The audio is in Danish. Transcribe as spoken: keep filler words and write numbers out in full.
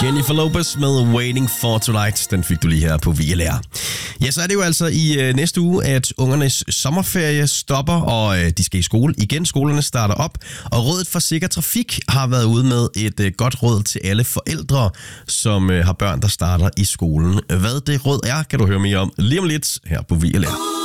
Jennifer Lopez med Waiting for Tonight. Den fik du lige her på V L R. Ja, så er det jo altså i øh, næste uge, at ungernes sommerferie stopper, og øh, de skal i skole igen. Skolerne starter op, og Rådet for Sikker Trafik har været ude med et øh, godt råd til alle forældre, som øh, har børn, der starter i skolen. Hvad det råd er, kan du høre mere om lige om lidt her på V L R.